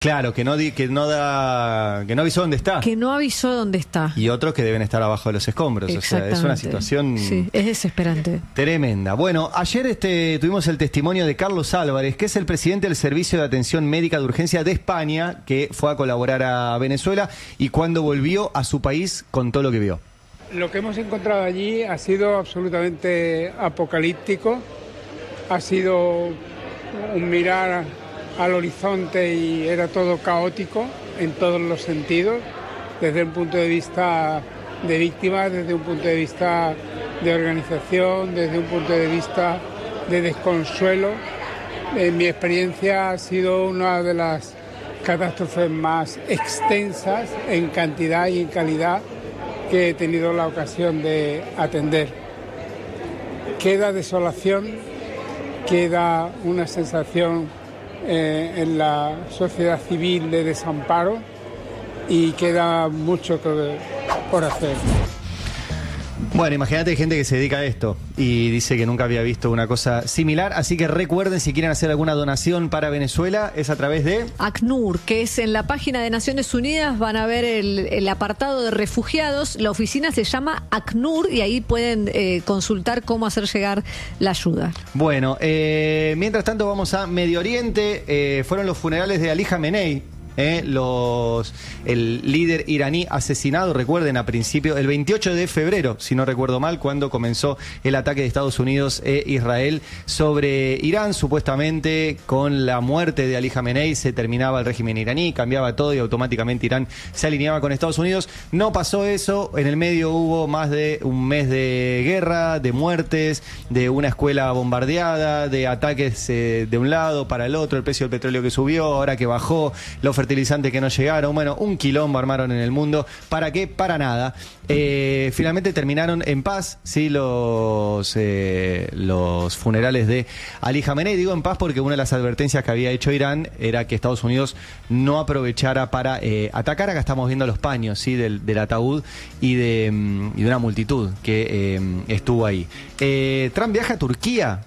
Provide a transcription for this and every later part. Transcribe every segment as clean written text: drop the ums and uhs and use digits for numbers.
Claro, que no avisó dónde está. Que no avisó dónde está. Y otros que deben estar abajo de los escombros. O sea, es una situación sí, es desesperante. Tremenda. Bueno, ayer tuvimos el testimonio de Carlos Álvarez, que es el presidente del Servicio de Atención Médica de Urgencia de España, que fue a colaborar a Venezuela y cuando volvió a su país contó lo que vio. Lo que hemos encontrado allí ha sido absolutamente apocalíptico. Ha sido un mirar al horizonte y era todo caótico en todos los sentidos, desde un punto de vista de víctimas, desde un punto de vista de organización, desde un punto de vista de desconsuelo. En mi experiencia ha sido una de las catástrofes más extensas en cantidad y en calidad que he tenido la ocasión de atender. Queda desolación, queda una sensación en la sociedad civil de desamparo y queda mucho por hacer. Bueno, imagínate, hay gente que se dedica a esto y dice que nunca había visto una cosa similar, así que recuerden, si quieren hacer alguna donación para Venezuela, es a través de ACNUR, que es en la página de Naciones Unidas, van a ver el apartado de refugiados, la oficina se llama ACNUR y ahí pueden consultar cómo hacer llegar la ayuda. Bueno, mientras tanto vamos a Medio Oriente. Fueron los funerales de Ali Khamenei. El líder iraní asesinado, recuerden, a principio, el 28 de febrero, si no recuerdo mal, cuando comenzó el ataque de Estados Unidos e Israel sobre Irán. Supuestamente con la muerte de Ali Khamenei se terminaba el régimen iraní, cambiaba todo y automáticamente Irán se alineaba con Estados Unidos. No pasó eso, en el medio hubo más de un mes de guerra, de muertes, de una escuela bombardeada, de ataques de un lado para el otro, el precio del petróleo que subió, ahora que bajó, los fertilizantes que no llegaron, bueno, un quilombo armaron en el mundo. ¿Para qué? Para nada. Finalmente terminaron en paz, ¿sí? Los funerales de Ali Khamenei. Digo en paz porque una de las advertencias que había hecho Irán era que Estados Unidos no aprovechara para atacar. Acá estamos viendo los paños, ¿sí? del ataúd y de una multitud que estuvo ahí. Trump viaja a Turquía.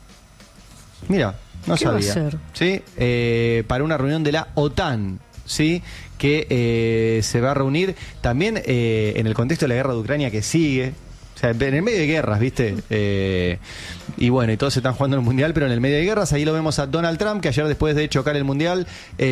Mira. No ¿Qué sabía. va a hacer? ¿Sí? Para una reunión de la OTAN, ¿sí? Que se va a reunir también en el contexto de la guerra de Ucrania que sigue. O sea, en el medio de guerras, ¿viste? Y bueno, y todos se están jugando el Mundial, pero en el medio de guerras, ahí lo vemos a Donald Trump, que ayer después de chocar el Mundial,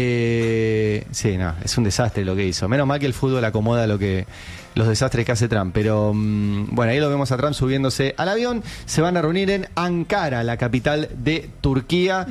sí, no, es un desastre lo que hizo. Menos mal que el fútbol acomoda los desastres que hace Trump. Pero bueno, ahí lo vemos a Trump subiéndose al avión. Se van a reunir en Ankara, la capital de Turquía,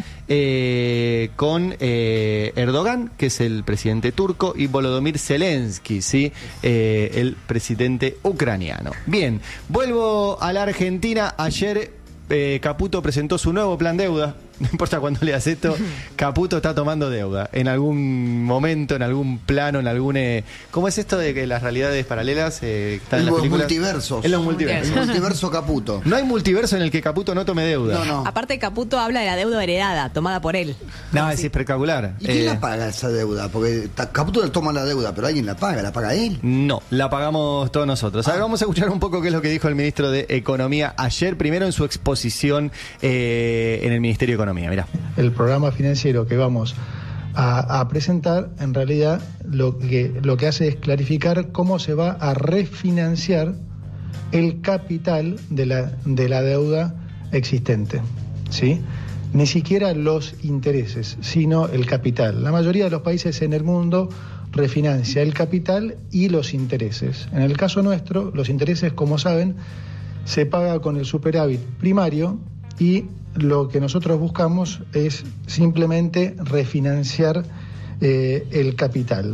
con Erdogan, que es el presidente turco, y Volodymyr Zelensky, ¿sí? El presidente ucraniano. Bien, vuelvo a la Argentina. Ayer Caputo presentó su nuevo plan deuda. No importa cuándo leas esto, Caputo está tomando deuda. En algún momento, en algún plano, en algún... ¿Cómo es esto de que las realidades paralelas están en las películas? Multiversos. En los multiversos. El multiverso Caputo. No hay multiverso en el que Caputo no tome deuda. No. Aparte, Caputo habla de la deuda heredada, tomada por él. No, es espectacular. ¿Y quién la paga esa deuda? Porque Caputo le toma la deuda, pero alguien la paga él. No, la pagamos todos nosotros. A ver, vamos a escuchar un poco qué es lo que dijo el ministro de Economía ayer, primero en su exposición en el Ministerio de Economía. Mirá. El programa financiero que vamos a presentar, en realidad, lo que hace es clarificar cómo se va a refinanciar el capital de la deuda existente, ¿sí? Ni siquiera los intereses, sino el capital. La mayoría de los países en el mundo refinancia el capital y los intereses. En el caso nuestro, los intereses, como saben, se paga con el superávit primario y lo que nosotros buscamos es simplemente refinanciar el capital.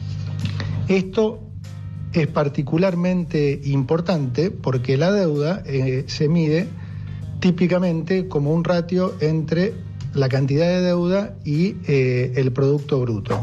Esto es particularmente importante porque la deuda se mide típicamente como un ratio entre la cantidad de deuda y el Producto Bruto.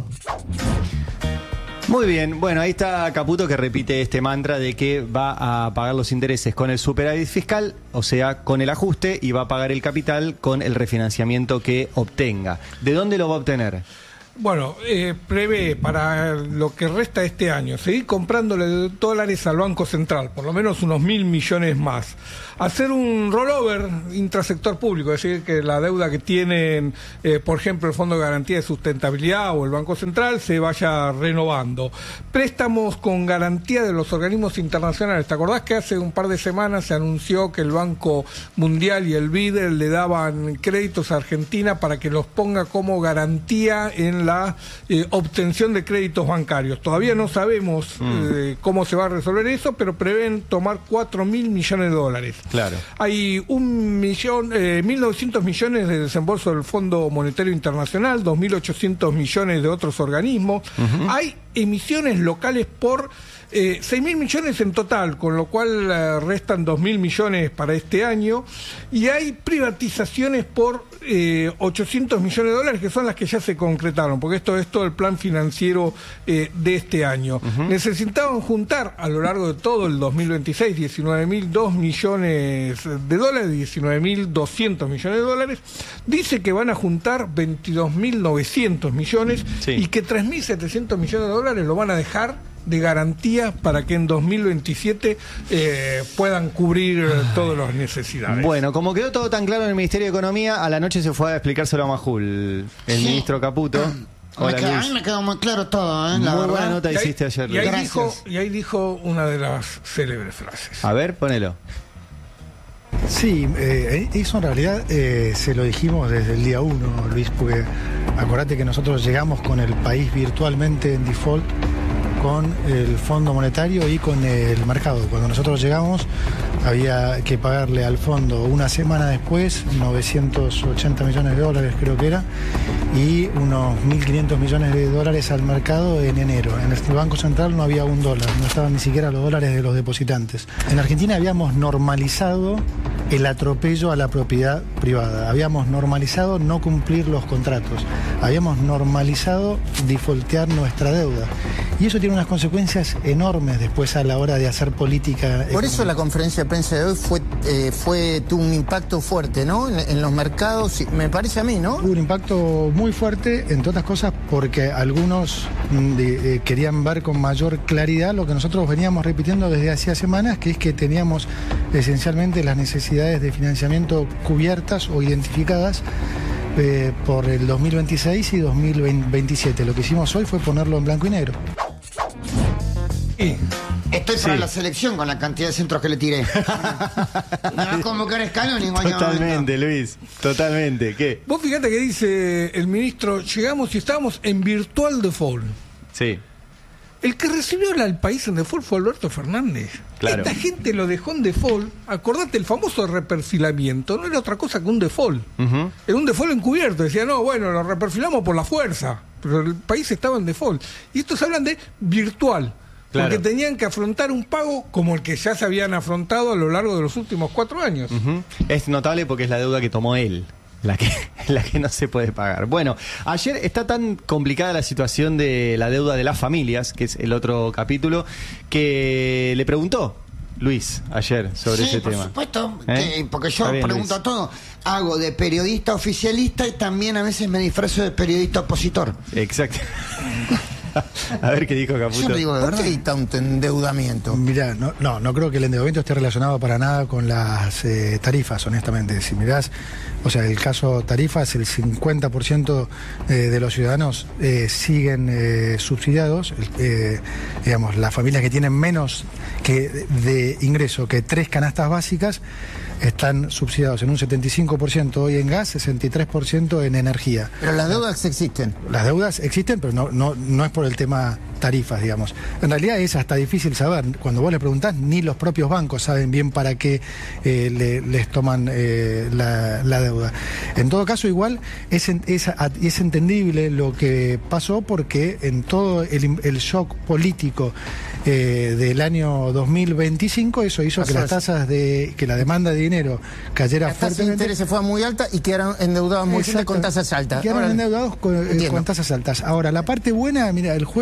Muy bien, bueno, ahí está Caputo que repite este mantra de que va a pagar los intereses con el superávit fiscal, o sea, con el ajuste, y va a pagar el capital con el refinanciamiento que obtenga. ¿De dónde lo va a obtener? Bueno, prevé para lo que resta de este año seguir comprándole dólares al Banco Central, por lo menos unos 1.000 millones más. Hacer un rollover intrasector público, es decir, que la deuda que tienen, por ejemplo, el Fondo de Garantía de Sustentabilidad o el Banco Central se vaya renovando. Préstamos con garantía de los organismos internacionales. ¿Te acordás que hace un par de semanas se anunció que el Banco Mundial y el BID le daban créditos a Argentina para que los ponga como garantía en la obtención de créditos bancarios? Todavía no sabemos cómo se va a resolver eso, pero prevén tomar 4.000 millones de dólares. Claro. Hay 1.900 millones de desembolso del Fondo Monetario Internacional, 2.800 millones de otros organismos. Hay emisiones locales por 6.000 millones en total, con lo cual restan 2.000 millones para este año, y hay privatizaciones por 800 millones de dólares, que son las que ya se concretaron, porque esto es todo el plan financiero de este año. Necesitaban juntar a lo largo de todo el 2026 19.002 millones de dólares, 19.200 millones de dólares. Dice que van a juntar 22.900 millones, sí, y que 3.700 millones de dólares lo van a dejar de garantía para que en 2027 puedan cubrir todas las necesidades. Bueno, como quedó todo tan claro en el Ministerio de Economía, a la noche se fue a explicárselo a Majul, el ministro Caputo. A mí me quedó muy claro todo, la muy verdad. buena nota hiciste ayer. Y ahí dijo una de las célebres frases. A ver, ponelo. Sí, eso en realidad se lo dijimos desde el día 1, Luis, porque acordate que nosotros llegamos con el país virtualmente en default, con el Fondo Monetario y con el mercado. Cuando nosotros llegamos había que pagarle al fondo una semana después 980 millones de dólares creo que era, y unos 1.500 millones de dólares al mercado en enero. En el Banco Central no había $1, no estaban ni siquiera los dólares de los depositantes. En Argentina habíamos normalizado el atropello a la propiedad privada, habíamos normalizado no cumplir los contratos, habíamos normalizado defaultear nuestra deuda, y eso tiene unas consecuencias enormes después a la hora de hacer política económica. Por eso la conferencia de prensa de hoy tuvo un impacto fuerte, ¿no? En los mercados, me parece a mí, ¿no? Hubo un impacto muy fuerte, entre otras cosas porque algunos querían ver con mayor claridad lo que nosotros veníamos repitiendo desde hacía semanas, que es que teníamos esencialmente las necesidades de financiamiento cubiertas o identificadas por el 2026 y 2027. Lo que hicimos hoy fue ponerlo en blanco y negro. Estoy para la selección con la cantidad de centros que le tiré. Me va a convocar Scaloni. Totalmente, Luis, totalmente. ¿Qué? Vos fíjate que dice el ministro, llegamos y estábamos en virtual default. Sí. El que recibió al país en default fue Alberto Fernández. Claro. Esta gente lo dejó en default. Acordate, el famoso reperfilamiento no era otra cosa que un default. Era un default encubierto. Decía, no, bueno, lo reperfilamos por la fuerza. Pero el país estaba en default. Y estos hablan de virtual. Claro. Porque tenían que afrontar un pago como el que ya se habían afrontado a lo largo de los últimos 4 años. Es notable porque es la deuda que tomó él, la que no se puede pagar. Bueno, ayer está tan complicada la situación de la deuda de las familias, que es el otro capítulo, que le preguntó Luis ayer sobre ese tema. Sí, por supuesto, porque yo pregunto a todo. Hago de periodista oficialista y también a veces me disfrazo de periodista opositor. Exacto. A ver qué dijo Caputo. Yo digo, ¿de verdad hay tanto endeudamiento? Mirá, no creo que el endeudamiento esté relacionado para nada con las tarifas, honestamente. Si mirás, o sea, el caso tarifas, el 50% de los ciudadanos siguen subsidiados. Digamos, las familias que tienen menos de ingreso que 3 canastas básicas están subsidiados en un 75% hoy en gas, 63% en energía. Pero las deudas existen. Las deudas existen, pero no es por el tema tarifas, digamos. En realidad es hasta difícil saber. Cuando vos le preguntás, ni los propios bancos saben bien para qué les toman la deuda. En todo caso, igual es entendible lo que pasó, porque en todo el shock político del año 2025, eso hizo que las tasas que la demanda de dinero cayera fuertemente. La tasa de interés fue muy alta y quedaron endeudados muy fuerte con tasas altas. Quedaron endeudados con tasas altas. Ahora, la parte buena, mira, el jueves di una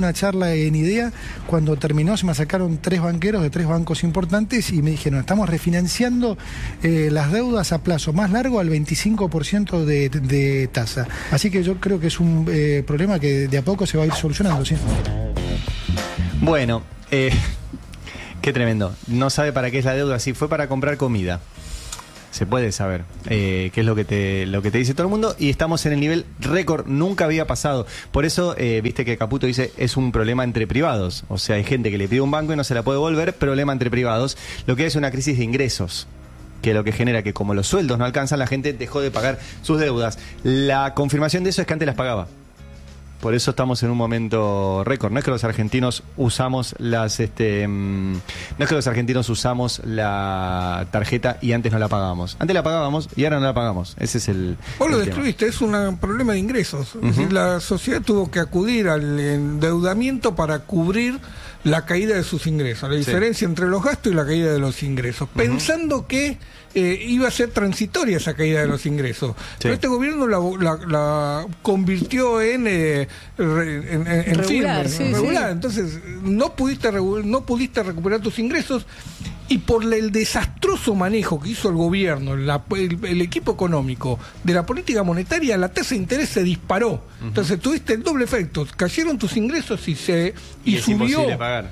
una charla en IDEA, cuando terminó se me acercaron 3 banqueros de 3 bancos importantes y me dijeron, estamos refinanciando las deudas a plazo más largo al 25% de tasa. Así que yo creo que es un problema que de a poco se va a ir solucionando, ¿sí? Bueno, qué tremendo. No sabe para qué es la deuda, si fue para comprar comida. Se puede saber qué es lo que te dice todo el mundo, y estamos en el nivel récord, nunca había pasado. Por eso, viste que Caputo dice, es un problema entre privados. O sea, hay gente que le pide un banco y no se la puede devolver, problema entre privados. Lo que es una crisis de ingresos, que lo que genera que como los sueldos no alcanzan, la gente dejó de pagar sus deudas. La confirmación de eso es que antes las pagaba. Por eso estamos en un momento récord. No es que los argentinos usamos no es que los argentinos usamos la tarjeta y antes no la pagábamos. Antes la pagábamos y ahora no la pagamos. Ese es el Vos lo tema. destruiste, es un problema de ingresos. Es decir, la sociedad tuvo que acudir al endeudamiento para cubrir la caída de sus ingresos, la diferencia entre los gastos y la caída de los ingresos, pensando que iba a ser transitoria esa caída de los ingresos. Pero este gobierno la convirtió en regular, firme, regular. Entonces no pudiste recuperar tus ingresos, y por el desastroso manejo que hizo el gobierno, el equipo económico de la política monetaria, la tasa de interés se disparó. Entonces tuviste el doble efecto, cayeron tus ingresos y subió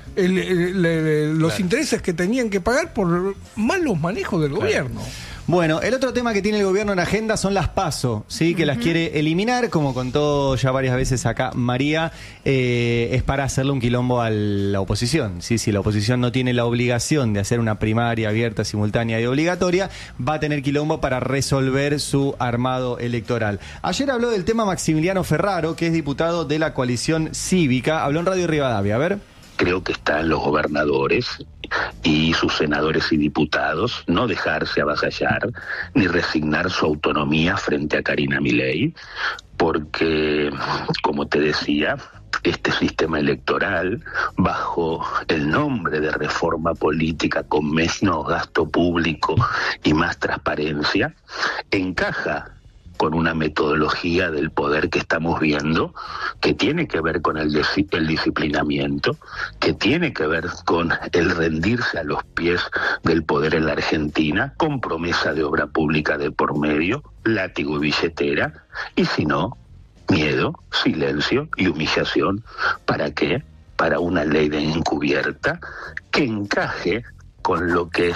los intereses que tenían que pagar por malos manejos del gobierno. Bueno, el otro tema que tiene el gobierno en agenda son las PASO, ¿sí? Que las quiere eliminar, como contó ya varias veces acá María, es para hacerle un quilombo a la oposición, ¿sí? Si la oposición no tiene la obligación de hacer una primaria abierta, simultánea y obligatoria, va a tener quilombo para resolver su armado electoral. Ayer habló del tema Maximiliano Ferraro, que es diputado de la coalición cívica, habló en Radio Rivadavia, a ver. Creo que están los gobernadores y sus senadores y diputados no dejarse avasallar ni resignar su autonomía frente a Karina Milei, porque, como te decía, este sistema electoral, bajo el nombre de reforma política con menos gasto público y más transparencia, encaja con una metodología del poder que estamos viendo, que tiene que ver con el disciplinamiento, que tiene que ver con el rendirse a los pies del poder en la Argentina, con promesa de obra pública de por medio, látigo y billetera, y si no, miedo, silencio y humillación. ¿Para qué? Para una ley de encubierta que encaje con lo que es.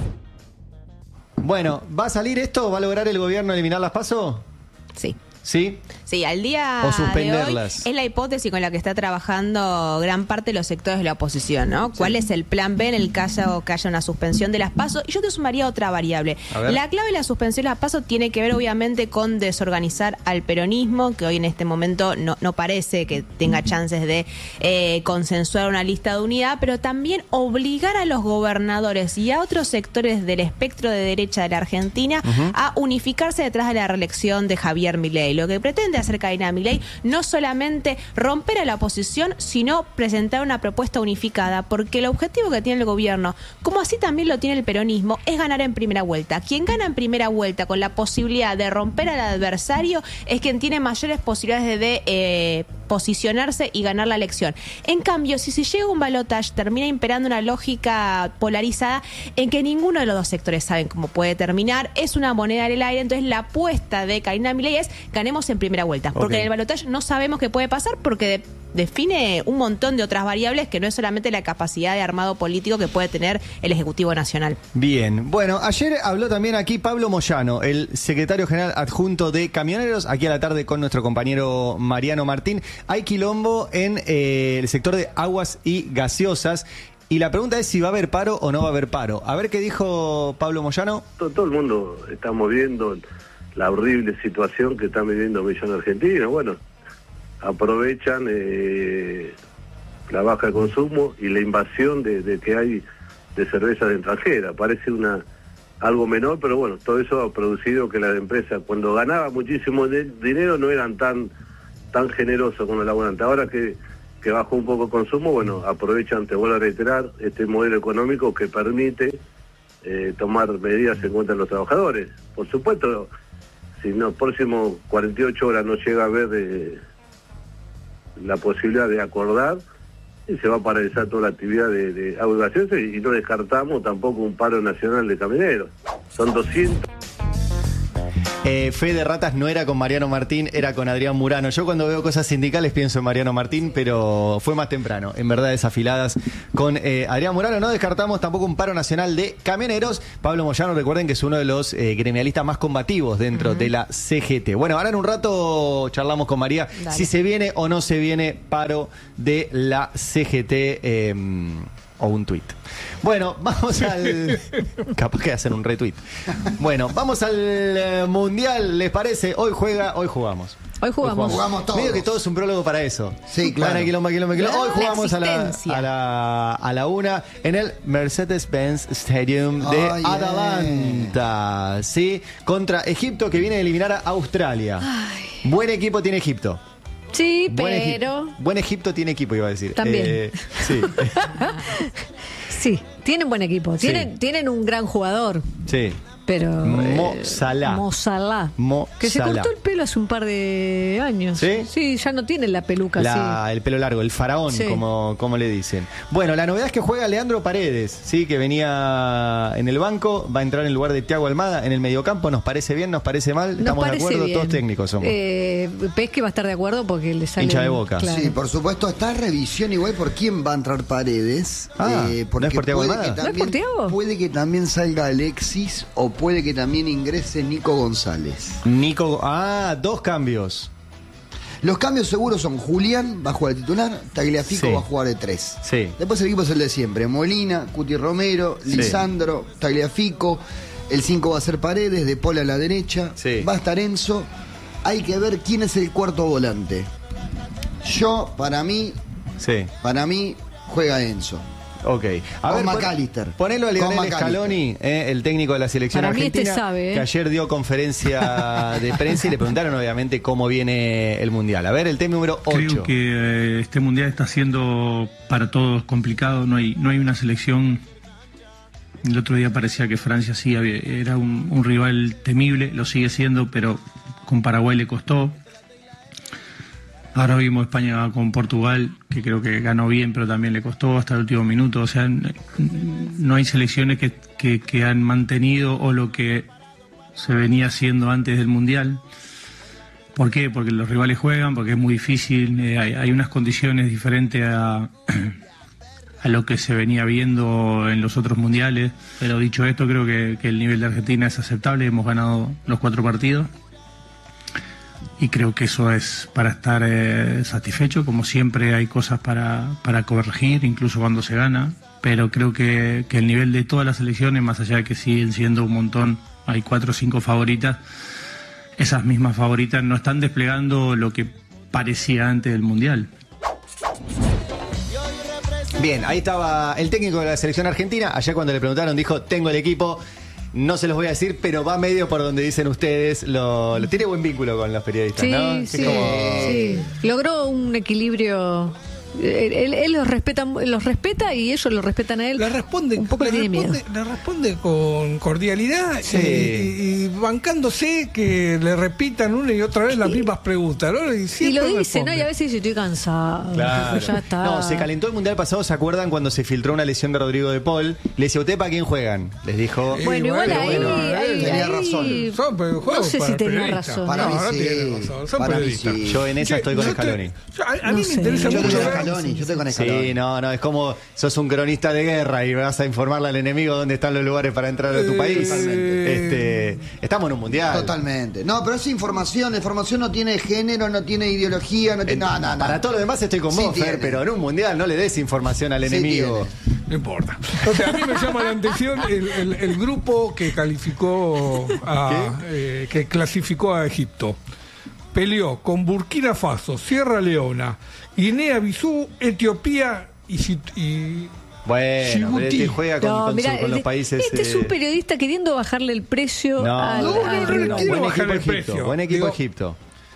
Bueno, ¿va a salir esto? ¿Va a lograr el gobierno eliminar las PASO? Sí. ¿Sí? Sí, al día O de suspenderlas. hoy es la hipótesis con la que está trabajando gran parte de los sectores de la oposición, ¿no? ¿Cuál es el plan B en el caso que haya una suspensión de las PASO? Y yo te sumaría otra variable. La clave de la suspensión de las PASO tiene que ver obviamente con desorganizar al peronismo, que hoy en este momento no parece que tenga chances de consensuar una lista de unidad, pero también obligar a los gobernadores y a otros sectores del espectro de derecha de la Argentina a unificarse detrás de la reelección de Javier Milei. Lo que pretende hacer Karina Milei no solamente romper a la oposición, sino presentar una propuesta unificada, porque el objetivo que tiene el gobierno, como así también lo tiene el peronismo, es ganar en primera vuelta. Quien gana en primera vuelta con la posibilidad de romper al adversario es quien tiene mayores posibilidades de posicionarse y ganar la elección. En cambio, si se llega a un balotaje, termina imperando una lógica polarizada en que ninguno de los dos sectores saben cómo puede terminar. Es una moneda en el aire. Entonces la apuesta de Karina Milei es ganemos en primera vuelta, porque en el balotaje no sabemos qué puede pasar, porque define un montón de otras variables que no es solamente la capacidad de armado político que puede tener el Ejecutivo Nacional. Bien, bueno, ayer habló también aquí Pablo Moyano, el secretario general adjunto de Camioneros, aquí a la tarde con nuestro compañero Mariano Martín. Hay quilombo en el sector de aguas y gaseosas, y la pregunta es si va a haber paro o no va a haber paro. A ver qué dijo Pablo Moyano. Todo el mundo estamos viendo la horrible situación que están viviendo millones de argentinos. Bueno, aprovechan la baja de consumo y la invasión de que hay de cervezas extranjeras. Parece algo menor, pero bueno, todo eso ha producido que las empresas, cuando ganaban muchísimo dinero, no eran tan generosos con el abonante. Ahora que bajó un poco el consumo, bueno, aprovechan, te vuelvo a reiterar, este modelo económico que permite tomar medidas en contra de los trabajadores. Por supuesto, si en los próximos 48 horas no llega a haber la posibilidad de acordar, y se va a paralizar toda la actividad de agua gaseosa, y no descartamos tampoco un paro nacional de camioneros. Son 200. Fe de ratas no era con Mariano Martín, era con Adrián Murano. Yo cuando veo cosas sindicales pienso en Mariano Martín, pero fue más temprano, en verdad, desafiladas con Adrián Murano. No descartamos tampoco un paro nacional de camioneros. Pablo Moyano, recuerden que es uno de los gremialistas más combativos dentro de la CGT. Bueno, ahora en un rato charlamos con María. Dale. Si se viene o no se viene paro de la CGT o un tuit. Bueno, vamos al... Capaz que hacen un retweet. Bueno, vamos al Mundial, ¿les parece? Hoy jugamos. Hoy jugamos todos. Medio que todo es un prólogo para eso. Sí, claro. Hoy jugamos a la 1 en el Mercedes-Benz Stadium de Atalanta. ¿Sí? Contra Egipto, que viene a eliminar a Australia. Ay. Buen equipo tiene Egipto. Sí, pero... Buen Egipto tiene equipo, iba a decir. También. Sí. Sí, tienen buen equipo. Tienen un gran jugador. Sí. Pero Mo Salah. Que se cortó el pelo hace un par de años. ¿Sí? Sí, ya no tiene la peluca así. El pelo largo, el faraón, sí, como le dicen. Bueno, la novedad es que juega Leandro Paredes, sí, que venía en el banco, va a entrar en lugar de Thiago Almada en el mediocampo. ¿Nos parece bien? ¿Nos parece mal? ¿Estamos de acuerdo? Todos técnicos somos. Pesque va a estar de acuerdo porque le sale... Hincha de Boca. Claro. Sí, por supuesto. Está revisión igual por quién va a entrar Paredes. Porque ¿no es por Thiago Almada? ¿No es por Thiago? Puede que también salga Alexis o puede que también ingrese Nico González. Dos cambios. Los cambios seguros son: Julián va a jugar de titular, Tagliafico va a jugar de 3. Sí. Después el equipo es el de siempre: Molina, Cuti Romero, Lisandro, Tagliafico. El 5 va a ser Paredes, De Paul a la derecha. Va a estar Enzo. Hay que ver quién es el cuarto volante. Para mí, juega Enzo. Ok. A ver, McAllister. Ponelo a Lionel Scaloni, el técnico de la selección argentina, sabe, que ayer dio conferencia de prensa y le preguntaron obviamente cómo viene el Mundial. A ver, el tema número 8. Creo que este Mundial está siendo para todos complicado. No hay una selección. El otro día parecía que Francia sí era un rival temible, lo sigue siendo, pero con Paraguay le costó. Ahora vimos España con Portugal, que creo que ganó bien, pero también le costó hasta el último minuto. O sea, no hay selecciones que han mantenido o lo que se venía haciendo antes del Mundial. ¿Por qué? Porque los rivales juegan, porque es muy difícil, hay unas condiciones diferentes a lo que se venía viendo en los otros mundiales. Pero dicho esto, creo que el nivel de Argentina es aceptable, hemos ganado los 4 partidos. Y creo que eso es para estar satisfecho. Como siempre hay cosas para corregir, incluso cuando se gana, pero creo que el nivel de todas las selecciones, más allá de que siguen siendo un montón, hay 4 o 5 favoritas, esas mismas favoritas no están desplegando lo que parecía antes del Mundial. Bien, ahí estaba el técnico de la selección argentina. Ayer cuando le preguntaron dijo: tengo el equipo. No se los voy a decir, pero va medio por donde dicen ustedes. Tiene buen vínculo con los periodistas, ¿no? Sí. Logró un equilibrio. Él los respeta y ellos lo respetan a él. Le responde con cordialidad y bancándose que le repitan una y otra vez las mismas preguntas, ¿no? Y lo dice, ¿no? Y a veces dice: estoy cansado. Claro. Ya está. No, se calentó el Mundial pasado, ¿se acuerdan? Cuando se filtró una lesión de Rodrigo de Paul. Le decía: ¿usted para quién juegan? Les dijo. Bueno, igual ahí tenía razón. No sé si tenía razón. Para mí tiene razón. Son periodistas. Yo en esa estoy con Scaloni. A mí me interesa mucho. Yo estoy con Scaloni. Sí, no, es como sos un cronista de guerra y vas a informarle al enemigo dónde están los lugares para entrar a tu país. Estamos en un mundial. Totalmente. No, pero es información. La información no tiene género, no tiene ideología, no tiene nada. Para todo lo demás estoy con vos, Fer, pero en un mundial no le des información al enemigo. No importa. O sea, a mí me llama la atención el grupo que calificó que clasificó a Egipto. Peleó con Burkina Faso, Sierra Leona, Guinea-Bissau, Etiopía y bueno, este juega con los países. Este es un periodista queriendo bajarle el precio no quiero bajar el precio. Buen equipo Egipto.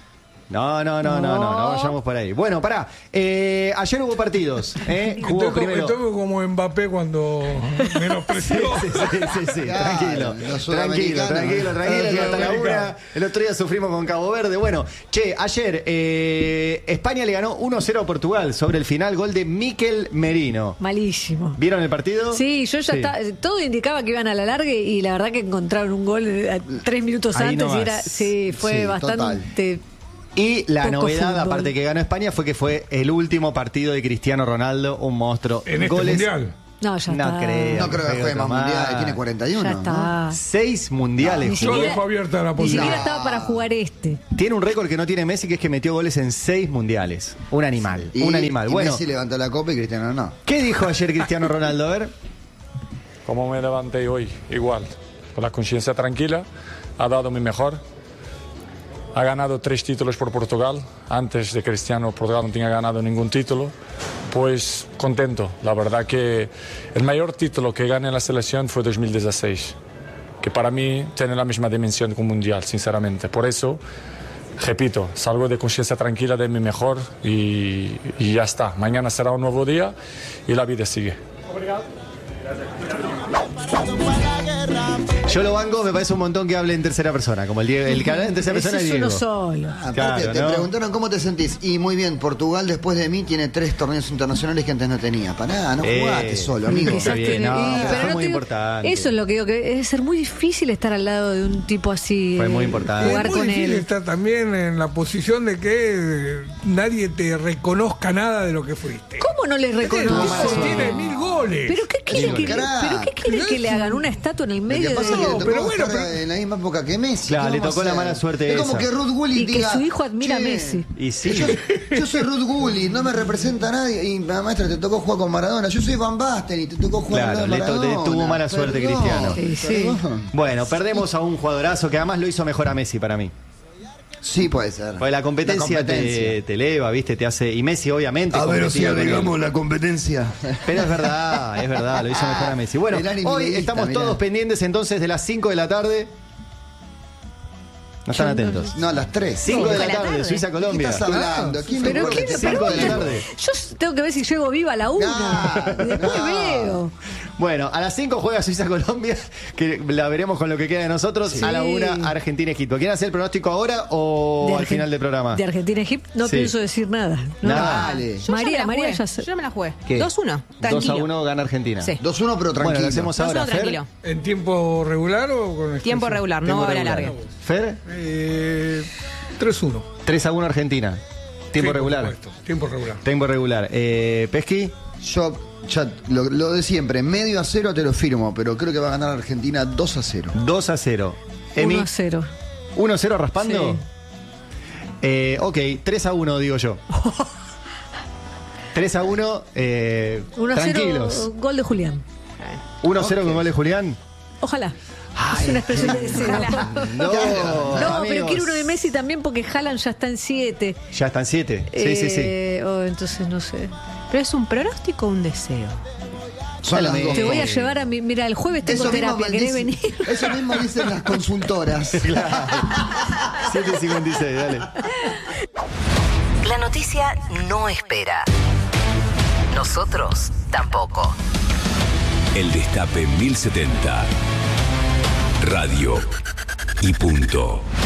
No vayamos por ahí. Bueno, pará. Ayer hubo partidos. Jugó primero. Estoy como Mbappé cuando menospreció. Sí. Tranquilo. Que hasta la una. El otro día sufrimos con Cabo Verde. Bueno, ayer España le ganó 1-0 a Portugal sobre el final, gol de Mikel Merino. Malísimo. ¿Vieron el partido? Sí, yo ya estaba. Todo indicaba que iban a la larga y la verdad que encontraron un gol 3 minutos ahí antes nomás. y fue bastante. Total. Y la poco novedad, fútbol. aparte que ganó España, fue que fue el último partido de Cristiano Ronaldo, un monstruo. En este mundial. No, ya no está. creo. No creo que juegue más mundiales, tiene 41. Ya está. ¿no? 6 mundiales. Yo dejo abierta la Ni posibilidad. siquiera estaba para jugar este. Tiene un récord que no tiene Messi, que es que metió goles en 6 mundiales. Un animal, un animal. Y Bueno, Messi levantó la copa y Cristiano no. ¿qué dijo ayer Cristiano Ronaldo? A ver. Como me levanté hoy, igual, con la conciencia tranquila, ha dado mi mejor. Ha ganado 3 títulos por Portugal. Antes de Cristiano, Portugal no tenía ganado ningún título. Pues contento. La verdad que el mayor título que gané en la selección fue 2016, que para mí tiene la misma dimensión que un mundial, sinceramente. Por eso, repito, salgo de conciencia tranquila de mi mejor y ya está. Mañana será un nuevo día y la vida sigue. Yo lo banco, me parece un montón que hable en tercera persona, como el que habla en tercera persona es Ese es Diego. uno solo. Aparte, Claro, te ¿no? preguntaron cómo te sentís. Y muy bien, Portugal después de mí tiene 3 torneos internacionales que antes no tenía. Pará, no jugaste solo, amigo. Está bien, no, Pero fue no muy te digo- importante. Eso es lo que digo, que debe ser muy difícil estar al lado de un tipo así. Fue muy importante. Jugar Es muy con difícil él. estar también en la posición de que nadie te reconozca nada de lo que fuiste. ¿Cómo no les reconoce? Tiene 1000 goles. ¿Pero qué quieren que, le hagan una estatua en el Lo medio que pasa es que de le tocó pero bueno, estar en la misma época que Messi. Claro, ¿qué le vamos tocó a la hacer? mala suerte Es como esa. que Ruth Gullit Y que diga, su hijo admira a "Che, Messi". Y sí. Yo soy Ruth Gullit, no me representa a nadie. Y maestra, te tocó jugar con Maradona. Yo soy Van Basten y te tocó jugar Claro, con Maradona. tuvo mala suerte Cristiano. Sí. Bueno, perdemos a un jugadorazo que además lo hizo mejor a Messi para mí. Sí, puede ser. Porque la competencia, te eleva, ¿viste? Te hace. Y Messi, obviamente. A ver, competía si con él. agregamos la competencia. Pero es verdad, lo hizo mejor a Messi. Bueno, El ánimo hoy milenista, estamos mirá. todos pendientes entonces de las 5 de la tarde. No están atentos. No, a las 3. 5 de la tarde, Suiza-Colombia. ¿Qué estás hablando? ¿Quién ¿Pero recuerda qué? que Cinco Pero de la tarde. yo tengo que ver si llego viva a la 1. Después veo. Bueno, a las 5 juega Suiza-Colombia, que la veremos con lo que queda de nosotros. Sí. A la 1, Argentina-Egipto. ¿Quieren hacer el pronóstico ahora o al final del programa? De Argentina-Egipto no Sí. pienso decir nada. No. Nada. Dale. Yo María ya me la jugué. ya sé. Yo me la jugué. ¿Qué? 2-1. Tranquilo. 2-1 gana Argentina. Sí. 2-1, pero tranquilo. Bueno, lo hacemos 2-1 ahora, Fer. tranquilo. ¿En tiempo regular o con extensión? Tiempo regular, no Tiempo va a haber regular. alargue. Fer, 3-1. 3-1 Argentina. Tiempo Sí, regular. por supuesto, tiempo regular. Tiempo regular. Pesqui. Yo, ya, lo de siempre, 0-0 te lo firmo, pero creo que va a ganar Argentina 2-0. 2-0. Emi, 1-0. 1-0 raspando. Ok, 3-1 digo yo. 3-1, 1-0. tranquilos. Gol de Julián. 1-0 con gol de Julián. Ojalá. Es una expresión de deseo. No, pero amigos. quiero uno de Messi también porque Haaland ya está en 7. Ya están 7. Sí. Entonces no sé. ¿Pero es un pronóstico o un deseo? Son las dos Te voy a cosas. llevar a mi. Mira, el jueves tengo Eso mismo, terapia. ¿Querés venir? eso mismo dicen las consultoras. 7:56, dale. La noticia no espera. Nosotros tampoco. El Destape 1070. Radio y punto.